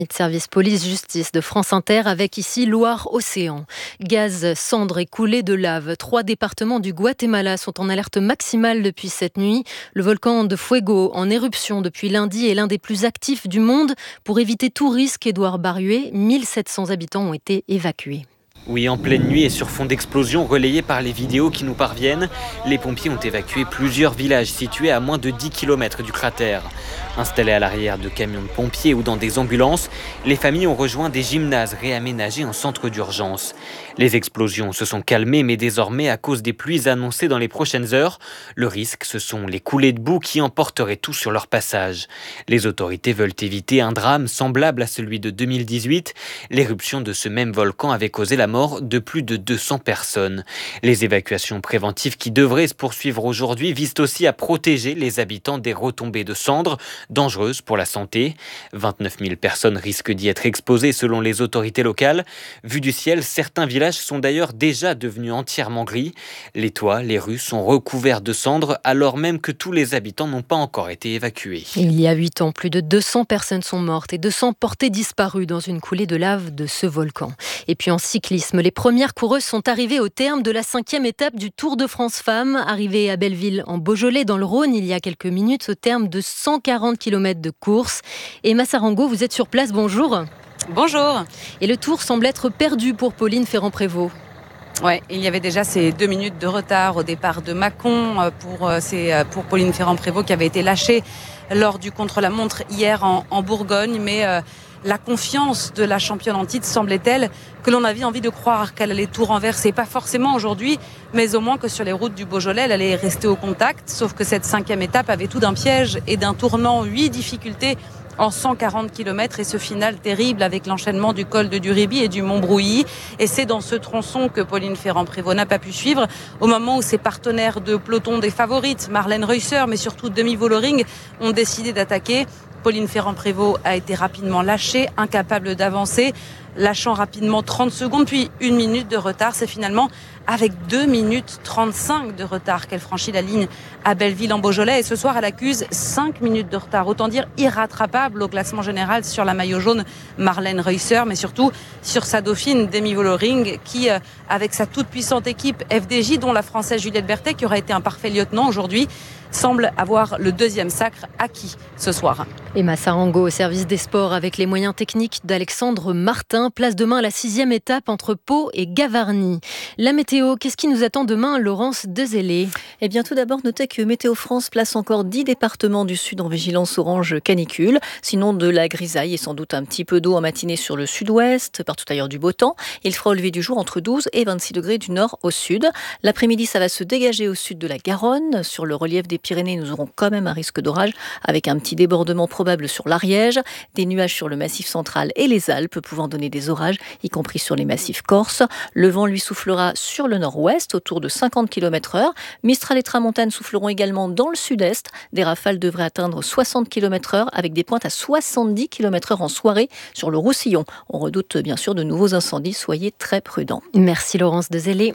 Service police-justice de France Inter avec ici Loire-Océan. Gaz, cendres et coulées de lave. 3 départements du Guatemala sont en alerte maximale depuis cette nuit. Le volcan de Fuego, en éruption depuis lundi, est l'un des plus actifs du monde. Pour éviter tout risque, Édouard Barruet, 1700 habitants ont été évacués. Oui, en pleine nuit et sur fond d'explosion relayées par les vidéos qui nous parviennent, les pompiers ont évacué plusieurs villages situés à moins de 10 km du cratère. Installés à l'arrière de camions de pompiers ou dans des ambulances, les familles ont rejoint des gymnases réaménagés en centre d'urgence. Les explosions se sont calmées, mais désormais, à cause des pluies annoncées dans les prochaines heures, le risque, ce sont les coulées de boue qui emporteraient tout sur leur passage. Les autorités veulent éviter un drame semblable à celui de 2018. L'éruption de ce même volcan avait causé la mort de plus de 200 personnes. Les évacuations préventives qui devraient se poursuivre aujourd'hui visent aussi à protéger les habitants des retombées de cendres, dangereuses pour la santé. 29 000 personnes risquent d'y être exposées selon les autorités locales. Vu du ciel, certains villages sont d'ailleurs déjà devenus entièrement gris. Les toits, les rues sont recouverts de cendres alors même que tous les habitants n'ont pas encore été évacués. Il y a 8 ans, plus de 200 personnes sont mortes et 200 portées disparues dans une coulée de lave de ce volcan. Et puis en cyclisme, les premières coureuses sont arrivées au terme de la 5e étape du Tour de France Femmes, arrivée à Belleville en Beaujolais dans le Rhône il y a quelques minutes au terme de 140 km de course. Emma Sarango, vous êtes sur place, bonjour. Bonjour. Et le Tour semble être perdu pour Pauline Ferrand-Prévot. Ouais, il y avait déjà ces 2 minutes de retard au départ de Mâcon pour Pauline Ferrand-Prévot qui avait été lâchée lors du contre-la-montre hier en Bourgogne, mais la confiance de la championne en titre semblait telle que l'on avait envie de croire qu'elle allait tout renverser. Pas forcément aujourd'hui, mais au moins que sur les routes du Beaujolais, elle allait rester au contact. Sauf que cette 5e étape avait tout d'un piège et d'un tournant, 8 difficultés en 140 km et ce final terrible avec l'enchaînement du col de Duribi et du Montbrouilly. Et c'est dans ce tronçon que Pauline Ferrand-Prévot n'a pas pu suivre au moment où ses partenaires de peloton des favorites, Marlène Reusser, mais surtout Demi Vollering, ont décidé d'attaquer. Pauline Ferrand-Prévot a été rapidement lâchée, incapable d'avancer, lâchant rapidement 30 secondes, puis 1 minute de retard. C'est finalement avec 2 minutes 35 de retard qu'elle franchit la ligne à Belleville en Beaujolais. Et ce soir, elle accuse 5 minutes de retard. Autant dire irrattrapable au classement général sur la maillot jaune Marlène Reusser, mais surtout sur sa dauphine Demi Vollering, qui, avec sa toute puissante équipe FDJ, dont la Française Juliette Berthet, qui aura été un parfait lieutenant aujourd'hui, semble avoir le 2e sacre acquis ce soir. Emma Sarango au service des sports avec les moyens techniques d'Alexandre Martin. Place demain à la 6e étape entre Pau et Gavarnie. La météo, qu'est-ce qui nous attend demain, Laurence Dezellé ? Eh bien, tout d'abord, notez que Météo France place encore 10 départements du sud en vigilance orange canicule. Sinon, de la grisaille et sans doute un petit peu d'eau en matinée sur le sud-ouest, partout ailleurs du beau temps. Il fera au lever du jour entre 12 et 26 degrés du nord au sud. L'après-midi, ça va se dégager au sud de la Garonne. Sur le relief des Pyrénées, nous aurons quand même un risque d'orage avec un petit débordement probable sur l'Ariège, des nuages sur le massif central et les Alpes pouvant donner des orages, y compris sur les massifs corses. Le vent lui soufflera sur le nord-ouest autour de 50 km/h. Mistral et tramontane souffleront également dans le sud-est. Des rafales devraient atteindre 60 km/h avec des pointes à 70 km/h en soirée sur le Roussillon. On redoute bien sûr de nouveaux incendies, soyez très prudents. Merci Laurence Dezellé.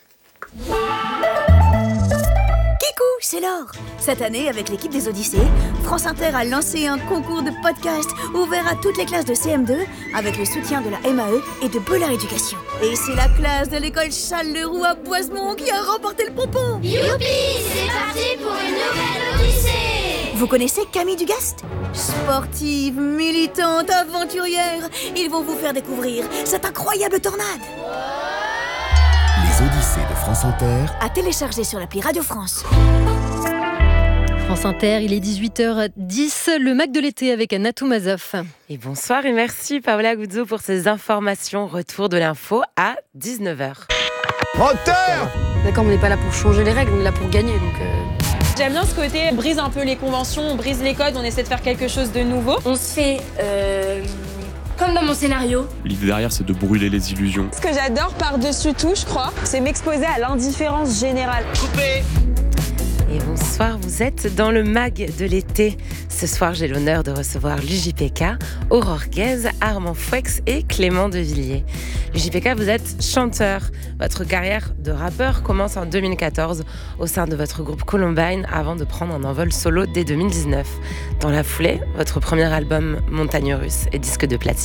C'est l'or. Cette année, avec l'équipe des Odyssées, France Inter a lancé un concours de podcast ouvert à toutes les classes de CM2 avec le soutien de la MAE et de Bellard Éducation. Et c'est la classe de l'école Charles-Leroux à Boisemont qui a remporté le pompon. Youpi, c'est parti pour une nouvelle Odyssée. Vous connaissez Camille Dugast ? Sportive, militante, aventurière, ils vont vous faire découvrir cette incroyable tornade. Les Odyssées de France Inter, à télécharger sur l'appli Radio France. France Inter, il est 18h10, le Mac de l'été avec Anna Toumazov. Et bonsoir et merci Paola Guzzo pour ces informations. Retour de l'info à 19h. Moteur ! D'accord, on n'est pas là pour changer les règles, on est là pour gagner, donc... J'aime bien ce côté, on brise un peu les conventions, on brise les codes, on essaie de faire quelque chose de nouveau. On se fait... comme dans mon scénario. L'idée derrière, c'est de brûler les illusions. Ce que j'adore par-dessus tout, je crois, c'est m'exposer à l'indifférence générale. Coupé ! Et bonsoir, vous êtes dans le MAG de l'été. Ce soir, j'ai l'honneur de recevoir l'UJPK, Aurore Guèze, Armand Fouex et Clément Devilliers. JPK, vous êtes chanteur. Votre carrière de rappeur commence en 2014 au sein de votre groupe Columbine avant de prendre un envol solo dès 2019. Dans la foulée, votre premier album Montagne Russe est disque de platine.